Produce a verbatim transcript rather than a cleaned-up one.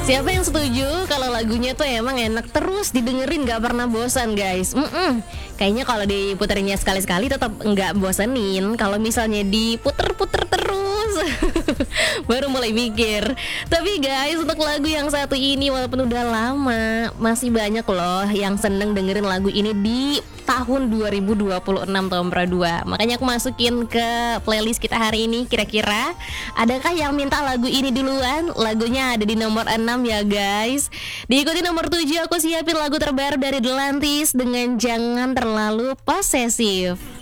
Siapa yang setuju kalau lagunya tuh emang enak terus didengerin, gak pernah bosan guys. Mm-mm. Kayaknya kalau diputerinnya sekali-sekali tetap nggak bosenin. Kalau misalnya diputer-puter terus baru mulai mikir. Tapi guys, untuk lagu yang satu ini walaupun udah lama, masih banyak loh yang seneng dengerin lagu ini di tahun dua ribu dua puluh enam tahun dua. Makanya aku masukin ke playlist kita hari ini. Kira-kira adakah yang minta lagu ini duluan? Lagunya ada di nomor enam ya guys. Diikuti nomor tujuh, aku siapin lagu terbaru dari Delantis dengan Jangan Terlalu Posesif.